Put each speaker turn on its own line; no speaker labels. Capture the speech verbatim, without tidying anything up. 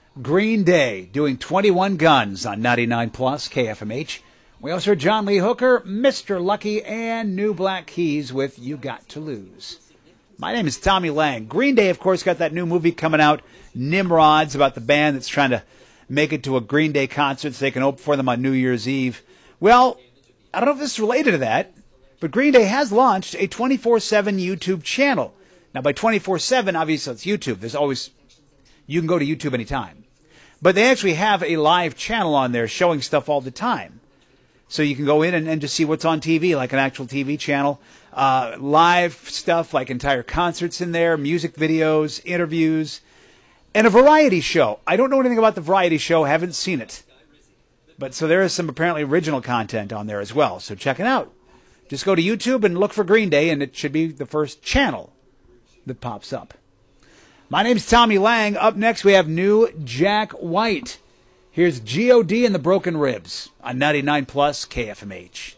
Green Day doing twenty-one Guns on ninety-nine plus K F M H. We also heard John Lee Hooker, Mister Lucky, and New Black Keys with You Got to Lose. My name is Tommy Lang. Green Day, of course, got that new movie coming out, Nimrods, about the band that's trying to make it to a Green Day concert so they can open for them on New Year's Eve. Well, I don't know if this is related to that, but Green Day has launched a twenty-four seven YouTube channel. Now, by twenty-four seven, obviously it's YouTube. There's always, you can go to YouTube anytime. But they actually have a live channel on there showing stuff all the time. So you can go in and, and just see what's on T V, like an actual T V channel. Uh, live stuff, like entire concerts in there, music videos, interviews, and a variety show. I don't know anything about the variety show, haven't seen it. But so there is some apparently original content on there as well. So check it out. Just go to YouTube and look for Green Day, and it should be the first channel that pops up. My name's Tommy Lang. Up next, we have new Jack White. Here's G O D and the Broken Ribs on ninety-nine plus K F M H.